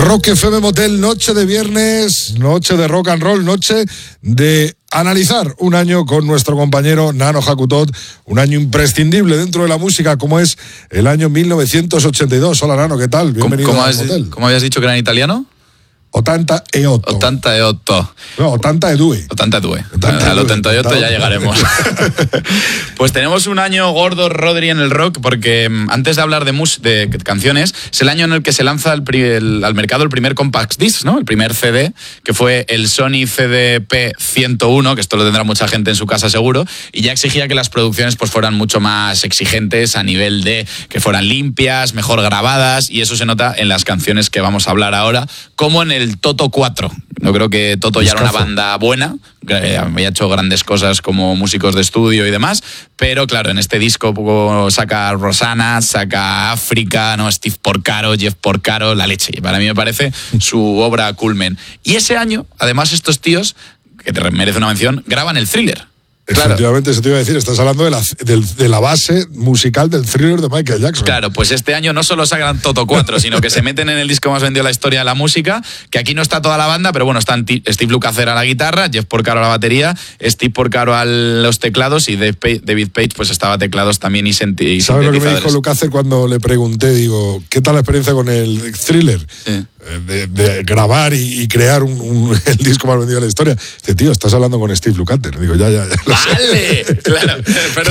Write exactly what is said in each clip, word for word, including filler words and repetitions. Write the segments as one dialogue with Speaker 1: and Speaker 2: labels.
Speaker 1: Rock F M Motel, noche de viernes, noche de rock and roll, noche de analizar un año con nuestro compañero Nano Jacutot, un año imprescindible dentro de la música como es el año mil novecientos ochenta y dos. Hola Nano, ¿qué tal? Bienvenido
Speaker 2: ¿Cómo,
Speaker 1: al
Speaker 2: has,
Speaker 1: Motel.
Speaker 2: ¿Cómo habías dicho que era en italiano?
Speaker 1: ottanta e otto.
Speaker 2: ottanta e otto.
Speaker 1: No, ottanta e due.
Speaker 2: ottanta e due.
Speaker 1: ottanta e
Speaker 2: Al
Speaker 1: due.
Speaker 2: ottanta e otto ya llegaremos. Pues tenemos un año gordo, Rodri, en el rock, porque antes de hablar de, mus- de canciones, es el año en el que se lanza el, el, al mercado el primer compact disc, ¿no? El primer C D, que fue el Sony C D P ciento uno, que esto lo tendrá mucha gente en su casa seguro, y ya exigía que las producciones pues fueran mucho más exigentes a nivel de que fueran limpias, mejor grabadas, y eso se nota en las canciones que vamos a hablar ahora, como en el Toto cuatro. Yo creo que Toto ya era una banda buena, eh, había hecho grandes cosas como músicos de estudio y demás, pero claro, en este disco poco saca Rosanna, saca África, ¿no? Steve Porcaro, Jeff Porcaro, la leche. Para mí me parece su obra culmen. Y ese año, además, estos tíos, que te merece una mención, graban el Thriller. Claro.
Speaker 1: Efectivamente, eso te iba a decir, estás hablando de la, de, de la base musical del Thriller de Michael Jackson.
Speaker 2: Claro, pues este año no solo sacan Toto cuatro, sino que se meten en el disco más vendido de la historia de la música, que aquí no está toda la banda, pero bueno, están Steve Lukather a la guitarra, Jeff Porcaro a la batería, Steve Porcaro a los teclados y David Page pues estaba a teclados también y, senti- y
Speaker 1: ¿Sabes lo que me dijo Lukather cuando le pregunté? Digo, ¿qué tal la experiencia con el Thriller? Sí. De, de grabar y, y crear un, un, el disco más vendido de la historia. Dice, tío, estás hablando con Steve Lukather. Digo, ya, ya, ya.
Speaker 2: ¡Vale! Claro, pero...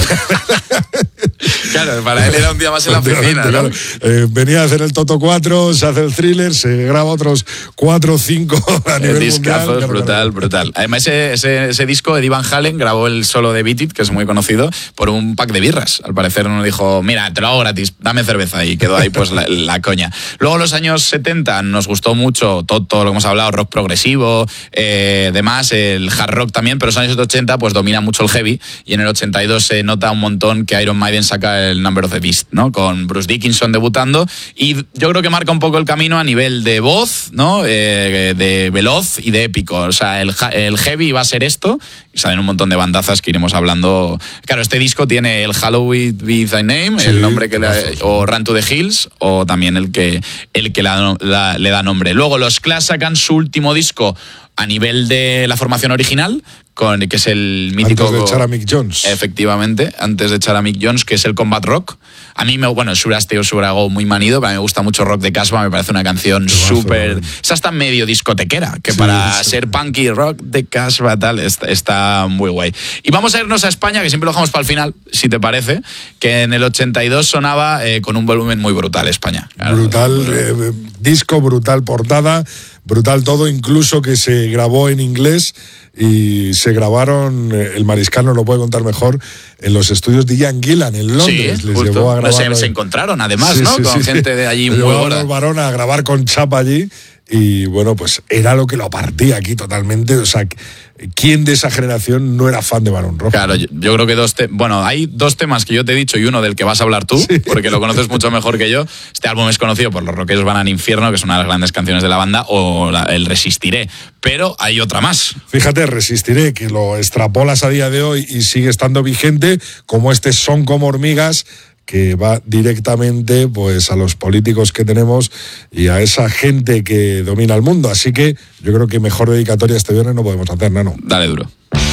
Speaker 2: Claro, para él era un día más en la oficina, ¿no?
Speaker 1: Claro. Eh, venía a hacer el Toto cuatro, se hace el Thriller, se graba otros cuatro o cinco a nivel
Speaker 2: el discazo
Speaker 1: mundial.
Speaker 2: Es brutal, brutal. Además, ese, ese, ese disco, Eddie Van Halen grabó el solo de Beat It, que es muy conocido, por un pack de birras. Al parecer uno dijo, mira, te lo hago gratis, dame cerveza. Y quedó ahí pues la, la coña. Luego en los años setenta nos gustó mucho todo, todo lo que hemos hablado, rock progresivo, eh, demás, el hard rock también, pero en los años ochenta pues domina mucho el heavy, y en el ochenta y dos se nota un montón que Iron Maiden saca el Number of the Beast, ¿no? Con Bruce Dickinson debutando, y yo creo que marca un poco el camino a nivel de voz, ¿no? Eh, de veloz y de épico. O sea, el, el heavy va a ser esto, y salen un montón de bandazas que iremos hablando. Claro, este disco tiene el Halloween Be Thy Name, sí, el nombre que le, o Run to the Hills, o también el que, el que la, la, le da nombre. Luego los Clash sacan su último disco a nivel de la formación original, con, que es el mítico...
Speaker 1: Antes de echar a Mick Jones.
Speaker 2: Efectivamente, antes de echar a Mick Jones, que es el Combat Rock. A mí, me, bueno, Should I Stay or Should I Go, muy manido, pero a mí me gusta mucho Rock de Casbah, me parece una canción súper... Es hasta medio discotequera, que sí, para sí. ser punky, Rock de Casbah, tal, está, está muy guay. Y vamos a irnos a España, que siempre lo dejamos para el final, si te parece, que en el ochenta y dos sonaba eh, con un volumen muy brutal España. Claro,
Speaker 1: brutal, eh, disco, brutal portada, brutal todo, incluso que se grabó en inglés y se grabaron, el Mariscal nos lo puede contar mejor, en los estudios de Ian Gillan en Londres.
Speaker 2: Sí,
Speaker 1: les
Speaker 2: justo.
Speaker 1: llevó a grabar.
Speaker 2: No sé, se encontraron además, sí, ¿no?
Speaker 1: Sí,
Speaker 2: con
Speaker 1: sí,
Speaker 2: gente de allí muy
Speaker 1: buena. Varón a grabar con chapa allí. Y bueno, pues era lo que lo partía aquí totalmente. O sea, ¿quién de esa generación no era fan de Barón Rojo?
Speaker 2: Claro, yo, yo creo que dos te- bueno, hay dos temas que yo te he dicho y uno del que vas a hablar tú, sí. porque lo conoces mucho mejor que yo. Este álbum es conocido por Los Rockeros Van al Infierno, que es una de las grandes canciones de la banda, o la, el Resistiré. Pero hay otra más.
Speaker 1: Fíjate, Resistiré, que lo extrapolas a día de hoy y sigue estando vigente, como este Son como hormigas, que va directamente pues a los políticos que tenemos y a esa gente que domina el mundo. Así que yo creo que mejor dedicatoria este viernes no podemos hacer, Nano.
Speaker 2: Dale duro.